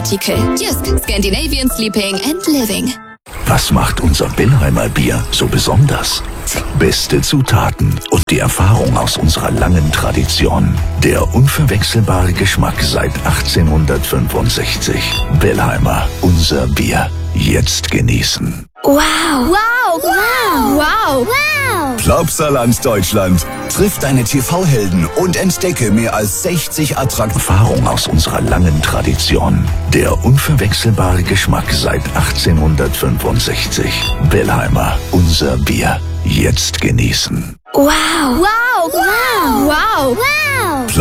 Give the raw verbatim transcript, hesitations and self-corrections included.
Artikel. Jysk, Scandinavian Sleeping and Living. Was macht unser Bellheimer Bier so besonders? Beste Zutaten und die Erfahrung aus unserer langen Tradition. Der unverwechselbare Geschmack seit achtzehnhundertfünfundsechzig. Bellheimer, unser Bier. Jetzt genießen. Wow. Wow. Wow. Wow. Wow. Plopsaland Deutschland. Triff deine T V-Helden und entdecke mehr als sechzig Attraktionen. Erfahrung aus unserer langen Tradition. Der unverwechselbare Geschmack seit achtzehnhundertfünfundsechzig. Bellheimer, unser Bier. Jetzt genießen. Wow. Wow. Wow. Wow. Wow.